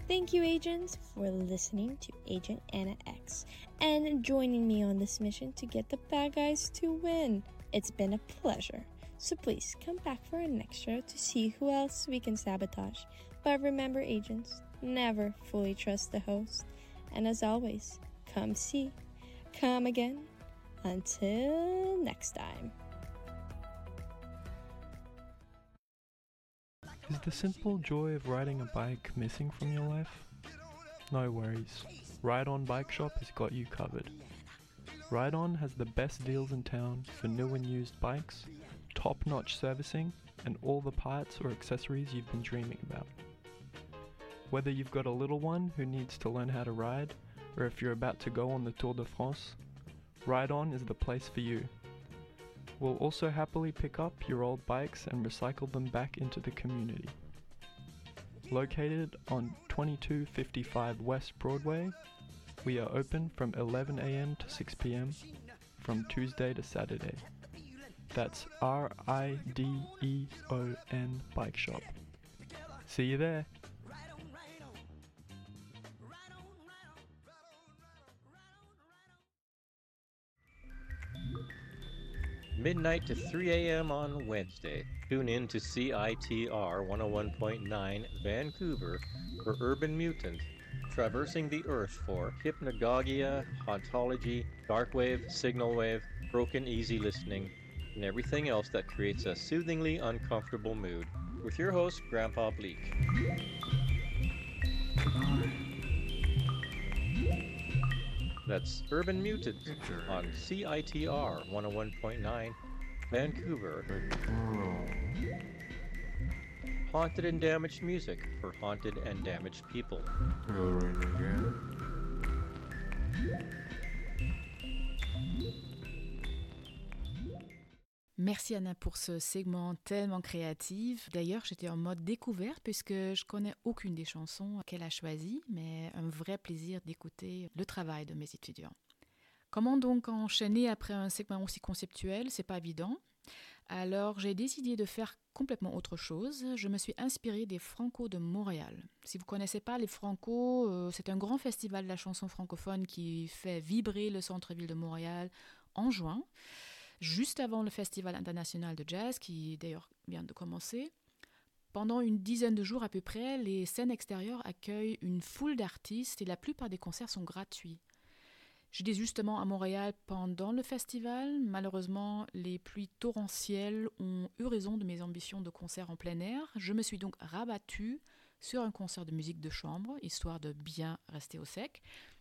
Thank you, agents, for listening to Agent Anna X and joining me on this mission to get the bad guys to win. It's been a pleasure. So please come back for our next show to see who else we can sabotage. But remember, agents, never fully trust the host. And as always, come see, come again. Until next time. Is the simple joy of riding a bike missing from your life? No worries. Ride On Bike Shop has got you covered. Ride On has the best deals in town for new and used bikes, top-notch servicing, and all the parts or accessories you've been dreaming about. Whether you've got a little one who needs to learn how to ride, or if you're about to go on the Tour de France, Ride On is the place for you. We'll also happily pick up your old bikes and recycle them back into the community. Located on 2255 West Broadway, we are open from 11 a.m. to 6 p.m. from Tuesday to Saturday. That's RIDEON Bike Shop. See you there! Midnight to 3 a.m. on Wednesday. Tune in to CITR 101.9 Vancouver for Urban Mutant, traversing the Earth for hypnagogia, hauntology, darkwave, signal wave, broken easy listening, and everything else that creates a soothingly uncomfortable mood. With your host, Grandpa Bleak. That's Urban Mutant on CITR 101.9 Vancouver. Haunted and damaged music for haunted and damaged people. Merci Anna pour ce segment tellement créatif. D'ailleurs, j'étais en mode découverte puisque je connais aucune des chansons qu'elle a choisies, mais un vrai plaisir d'écouter le travail de mes étudiants. Comment donc enchaîner après un segment aussi conceptuel? C'est pas évident. Alors, j'ai décidé de faire complètement autre chose. Je me suis inspirée des Franco de Montréal. Si vous connaissez pas les Franco, c'est un grand festival de la chanson francophone qui fait vibrer le centre-ville de Montréal en juin, juste avant le Festival international de jazz, qui d'ailleurs vient de commencer. Pendant une dizaine de jours à peu près, les scènes extérieures accueillent une foule d'artistes et la plupart des concerts sont gratuits. J'étais justement à Montréal pendant le festival. Malheureusement, les pluies torrentielles ont eu raison de mes ambitions de concert en plein air. Je me suis donc rabattue sur un concert de musique de chambre, histoire de bien rester au sec.